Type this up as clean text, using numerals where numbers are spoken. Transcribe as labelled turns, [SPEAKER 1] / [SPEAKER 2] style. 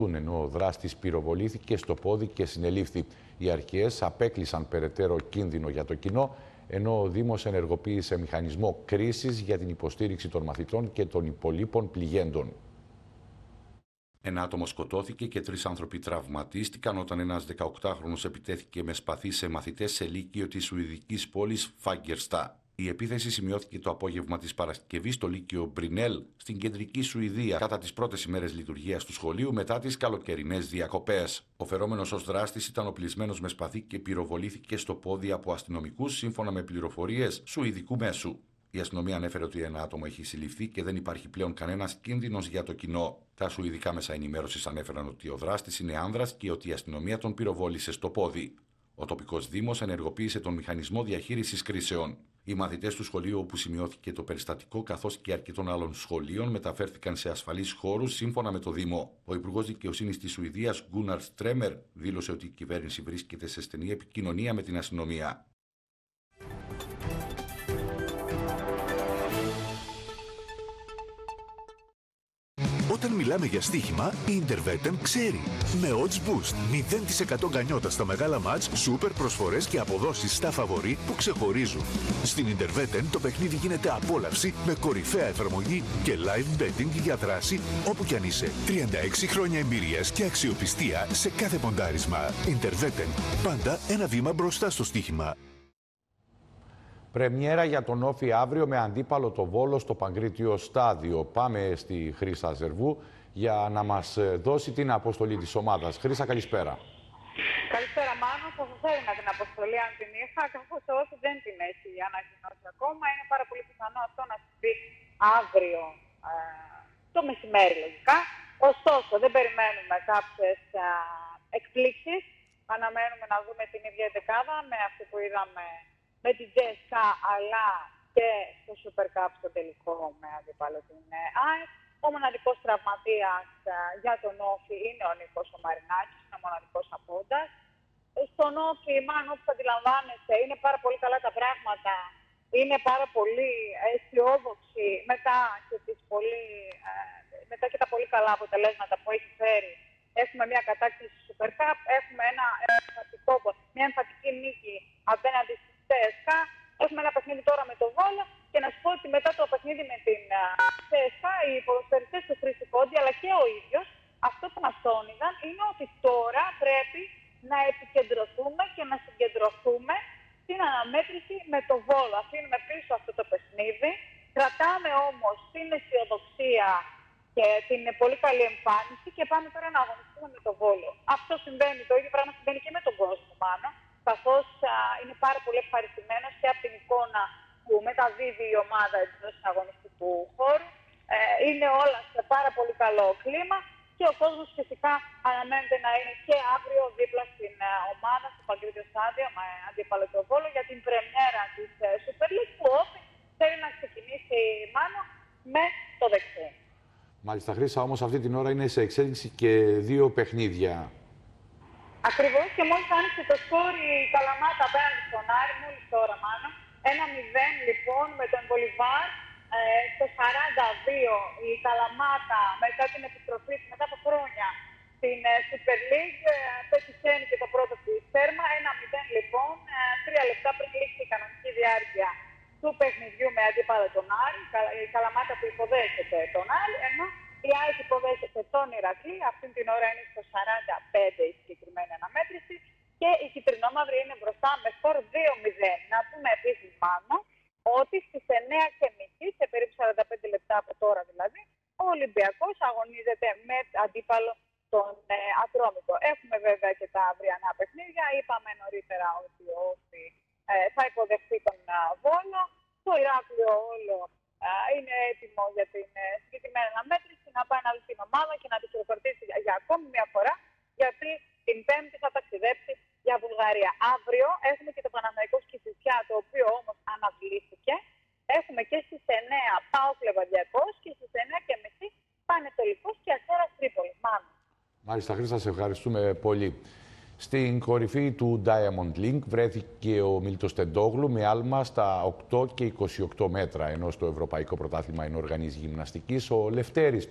[SPEAKER 1] ενώ ο δράστης πυροβολήθηκε στο πόδι και συνελήφθη. Οι αρχές απέκλεισαν περαιτέρω κίνδυνο για το κοινό, ενώ ο Δήμος ενεργοποίησε μηχανισμό κρίσης για την υποστήριξη των μαθητών και των υπολείπων πληγέντων. Ένα άτομο σκοτώθηκε και 3 άνθρωποι τραυματίστηκαν όταν ένας 18χρονος επιτέθηκε με σπαθί σε μαθητές σε λύκειο της σουηδικής πόλης Φάγκερστα. Η επίθεση σημειώθηκε το απόγευμα της Παρασκευής στο λύκειο Μπρινέλ στην κεντρική Σουηδία, κατά τις πρώτες ημέρες λειτουργίας του σχολείου μετά τις καλοκαιρινές διακοπές. Ο φερόμενος ως δράστης ήταν οπλισμένος με σπαθί και πυροβολήθηκε στο πόδι από αστυνομικούς, σύμφωνα με πληροφορίες σουηδικού μέσου. Η αστυνομία ανέφερε ότι ένα άτομο έχει συλληφθεί και δεν υπάρχει πλέον κανένας κίνδυνος για το κοινό. Τα σουηδικά μέσα ενημέρωσης ανέφεραν ότι ο δράστης είναι άνδρας και ότι η αστυνομία τον πυροβόλησε στο πόδι. Ο τοπικός δήμος ενεργοποίησε τον μηχανισμό διαχείρισης κρίσεων. Οι μαθητές του σχολείου όπου σημειώθηκε το περιστατικό, καθώς και αρκετών άλλων σχολείων, μεταφέρθηκαν σε ασφαλείς χώρους σύμφωνα με το Δήμο. Ο Υπουργός Δικαιοσύνης της Σουηδίας, Γκούναρ Στρέμερ, δήλωσε ότι η κυβέρνηση βρίσκεται σε στενή επικοινωνία με την αστυνομία.
[SPEAKER 2] Όταν μιλάμε για στοίχημα, η Intervetten ξέρει. Με odds boost, 0% γκανιότα στα μεγάλα μάτς, σούπερ προσφορές και αποδόσεις στα φαβορί που ξεχωρίζουν. Στην Intervetten το παιχνίδι γίνεται απόλαυση με κορυφαία εφαρμογή και live betting για δράση όπου κι αν είσαι. 36 χρόνια εμπειρίας και αξιοπιστία σε κάθε ποντάρισμα. Intervetten. Πάντα ένα βήμα μπροστά στο στοίχημα.
[SPEAKER 1] Πρεμιέρα για τον Όφη αύριο με αντίπαλο το Βόλο στο Παγκρίτιο Στάδιο. Πάμε στη Χρύσα Ζερβού για να μας δώσει την αποστολή της ομάδας. Χρύσα, καλησπέρα.
[SPEAKER 3] Καλησπέρα, Μάνο. Θα σας έδινα την αποστολή αν την είχα, καθώς ο Όφη δεν την έχει ανακοινώσει ακόμα. Είναι πάρα πολύ πιθανό αυτό να συμβεί αύριο το μεσημέρι, λογικά. Ωστόσο, δεν περιμένουμε κάποιες εκπλήξεις. Αναμένουμε να δούμε την ίδια δεκάδα με αυτή που είδαμε με την Τζέσκα, αλλά και στο Super Cup στο τελικό με αντίπαλο την ΑΕΚ. Ο μοναδικός τραυματίας για τον Όφη είναι ο Νίκος ο Μαρινάκης, είναι ο μοναδικός απόντας. Στον Όφη, μάλλον όπως αντιλαμβάνεστε, είναι πάρα πολύ καλά τα πράγματα. Είναι πάρα πολύ αισιόδοξη μετά και τα πολύ καλά αποτελέσματα που έχει φέρει. Έχουμε μια κατάκτηση Super Cup, έχουμε μια εμφατική νίκη απέναντι στη CSKA. Έχουμε ένα παιχνίδι τώρα με το Βόλο και να σου πω ότι μετά το παιχνίδι με την CSKA, οι ποδοσφαιριστές του Χρήση Κόντι αλλά και ο ίδιος, αυτό που μας τόνιζαν είναι ότι τώρα πρέπει να επικεντρωθούμε και να συγκεντρωθούμε στην αναμέτρηση με το Βόλο. Αφήνουμε πίσω αυτό το παιχνίδι, κρατάμε όμως την αισιοδοξία και την πολύ καλή εμφάνιση και πάμε τώρα να αγωνιστούμε με το Βόλο. Αυτό συμβαίνει, το ίδιο πράγμα συμβαίνει και με τον κόσμο, μάλλον, καθώς είναι πάρα πολύ ευχαριστημένος και από την εικόνα που μεταδίδει η ομάδα εντός αγωνιστικού χώρου. Είναι όλα σε πάρα πολύ καλό κλίμα και ο κόσμος φυσικά αναμένεται να είναι και αύριο δίπλα στην ομάδα στο Παγκρίτιο Στάδιο με αντίπαλο το Βόλο για την πρεμιέρα της Super League που Όφη θέλει να ξεκινήσει μάλλον με το δεξί.
[SPEAKER 1] Μάλιστα, Χρύσα, όμως αυτή την ώρα είναι σε εξέλιξη και 2 παιχνίδια.
[SPEAKER 3] Ακριβώς, και μόλις άνοιξε το σκορ η Καλαμάτα απέναντι στον Άρη, μόλις τώρα μάλλον. 1-0 λοιπόν με τον Μπολιβάρ. Στο 42 η Καλαμάτα μετά την επιστροφή μετά από χρόνια στην Super League πετυχαίνει και το πρώτο του τέρμα. 1-0 λοιπόν, 3 λεπτά πριν λήξει η κανονική διάρκεια του παιχνιδιού με αντίπαλο τον Άρη. Η Καλαμάτα που υποδέχεται τον Άρη, ενώ η ΑΕΚ υποδέχεται τον Ηρακλή. Αυτή την ώρα είναι στο 45 η συγκεκριμένη αναμέτρηση και η κυτρινόμαυρη είναι μπροστά με σκορ 2-0. Να πούμε επίσης πάνω ότι στις 9:30, σε περίπου 45 λεπτά από τώρα δηλαδή, ο Ολυμπιακός αγωνίζεται με αντίπαλο τον Ατρόμητο. Έχουμε βέβαια και τα αυριανά παιχνίδια. Είπαμε νωρίτερα ότι ο Όφη θα υποδεχθεί τον Βόλο. Το Ηράκλειο όλο είναι έτοιμο για την συγκεκριμένη αναμέτρηση να πάει να δει την ομάδα και να τη χειροκροτήσει για ακόμη μια φορά, γιατί την Πέμπτη θα ταξιδέψει για Βουλγαρία. Αύριο έχουμε και το Παναθηναϊκός Κηφισιά, το οποίο όμως αναβλήθηκε. Έχουμε και στις 9 ΠΑΟΚ Λεβαδιακός και στις 9:30 Πανετολικός και Αστέρας Τρίπολης.
[SPEAKER 1] Μάλιστα, Χρύσα, σε ευχαριστούμε πολύ. Στην κορυφή του Diamond League βρέθηκε ο Μίλτος Τεντόγλου με άλμα στα 8 και 28 μέτρα, ενώ στο Ευρωπαϊκό Πρωτάθλημα Ενοργανής Γυμναστικής ο Λευτέρης